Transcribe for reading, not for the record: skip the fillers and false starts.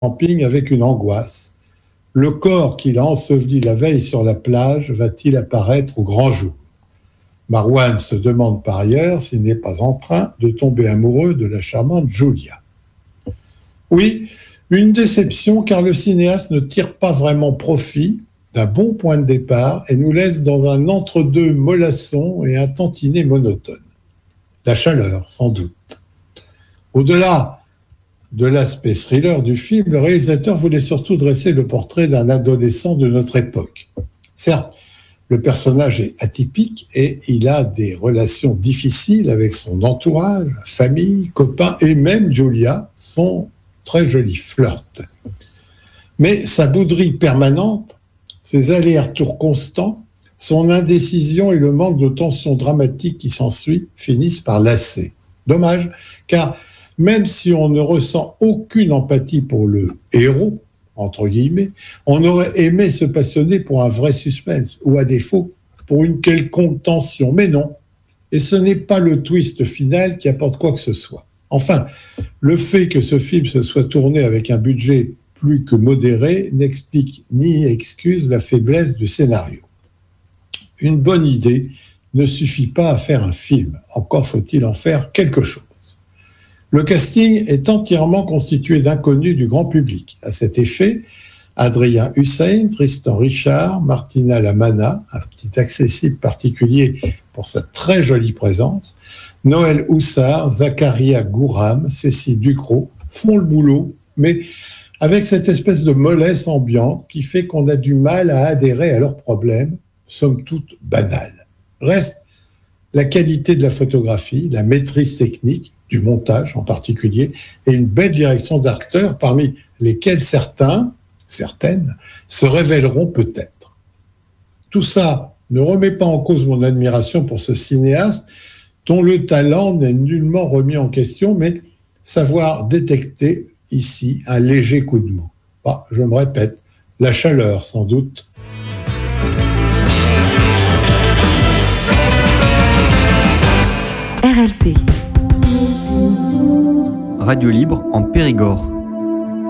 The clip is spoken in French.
camping avec une angoisse. Le corps qu'il a enseveli la veille sur la plage va-t-il apparaître au grand jour? Marwan se demande par ailleurs s'il n'est pas en train de tomber amoureux de la charmante Julia. Oui, une déception car le cinéaste ne tire pas vraiment profit d'un bon point de départ et nous laisse dans un entre-deux mollasson et un tantinet monotone. La chaleur, sans doute. Au-delà de l'aspect thriller du film, le réalisateur voulait surtout dresser le portrait d'un adolescent de notre époque. Certes, le personnage est atypique et il a des relations difficiles avec son entourage, famille, copains et même Julia, son très joli flirt. Mais sa bouderie permanente, ses allers-retours constants, son indécision et le manque de tension dramatique qui s'ensuit finissent par lasser. Dommage, car même si on ne ressent aucune empathie pour le héros, entre guillemets, on aurait aimé se passionner pour un vrai suspense, ou à défaut, pour une quelconque tension. Mais non, et ce n'est pas le twist final qui apporte quoi que ce soit. Enfin, le fait que ce film se soit tourné avec un budget plus que modéré n'explique ni excuse la faiblesse du scénario. Une bonne idée ne suffit pas à faire un film, encore faut-il en faire quelque chose. Le casting est entièrement constitué d'inconnus du grand public. À cet effet, Adrien Hussein, Tristan Richard, Martina Lamana, un petit accessible particulier pour sa très jolie présence, Noël Houssard, Zacharia Gouram, Cécile Ducrot font le boulot, mais avec cette espèce de mollesse ambiante qui fait qu'on a du mal à adhérer à leurs problèmes, somme toute banals. Reste la qualité de la photographie, la maîtrise technique, du montage en particulier, et une belle direction d'acteurs parmi lesquels certaines, se révéleront peut-être. Tout ça ne remet pas en cause mon admiration pour ce cinéaste dont le talent n'est nullement remis en question, mais savoir détecter ici un léger coup de mou. Je me répète, la chaleur sans doute. RLP. Radio libre en Périgord.